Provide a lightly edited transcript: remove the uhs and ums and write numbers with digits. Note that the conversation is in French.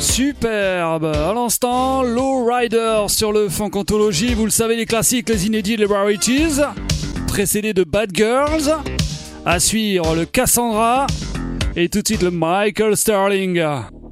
Superbe. À l'instant, Low Rider sur le Funk Anthology. Vous le savez, les classiques, les inédits, les rarities. Précédé de Bad Girls. À suivre, le Cassandra. Et tout de suite, le Michael Sterling.